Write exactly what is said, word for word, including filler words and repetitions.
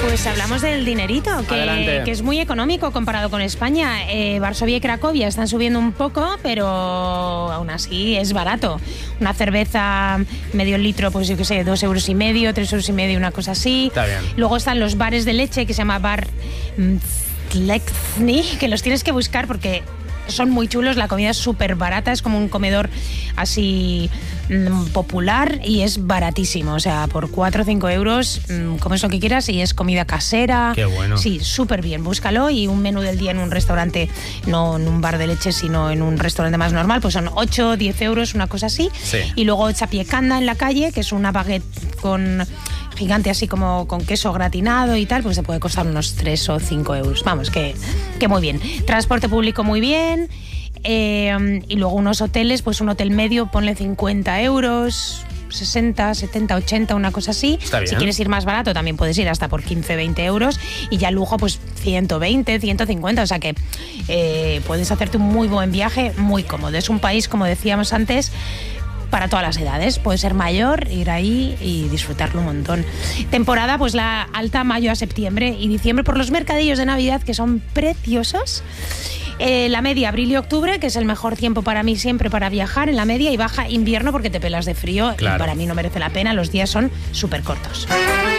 Pues hablamos del dinerito, que, que es muy económico comparado con España. Eh, Varsovia y Cracovia están subiendo un poco, pero aún así es barato. Una cerveza medio litro, pues yo qué sé, dos euros y medio, tres euros y medio, una cosa así. Está bien. Luego están los bares de leche, que se llama Bar Tlexny, que los tienes que buscar porque son muy chulos, la comida es súper barata, es como un comedor así mmm, popular y es baratísimo, o sea, por cuatro o cinco euros mmm, comes lo que quieras y es comida casera. Qué bueno. Sí, súper bien, búscalo. Y un menú del día en un restaurante, no en un bar de leche, sino en un restaurante más normal, pues son ocho, diez euros, una cosa así. Sí. Y luego chapiecanda en la calle, que es una baguette con gigante así como con queso gratinado y tal, pues se puede costar unos tres o cinco euros. Vamos, que, que muy bien. Transporte público muy bien. Eh, y luego unos hoteles, pues un hotel medio, ponle cincuenta euros, sesenta, setenta, ochenta, una cosa así. Está bien. Si quieres ir más barato también puedes ir hasta por quince, veinte euros. Y ya lujo pues ciento veinte, ciento cincuenta. O sea que eh, puedes hacerte un muy buen viaje, muy cómodo. Es un país, como decíamos antes, para todas las edades. Puedes ser mayor, ir ahí y disfrutarlo un montón. Temporada, pues la alta mayo a septiembre y diciembre por los mercadillos de Navidad, que son preciosos. Eh, la media, abril y octubre, que es el mejor tiempo para mí siempre para viajar en la media, y baja invierno porque te pelas de frío. Claro. Y para mí no merece la pena, los días son súper cortos.